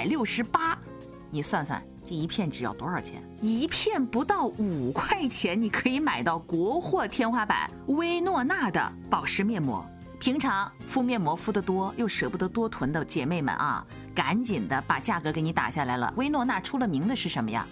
168，你算算这一片只要多少钱？一片不到5块钱，你可以买到国货天花板薇诺娜的保湿面膜。平常敷面膜敷得多又舍不得多囤的姐妹们啊，赶紧的把价格给你打下来了。薇诺娜出了名的是什么呀？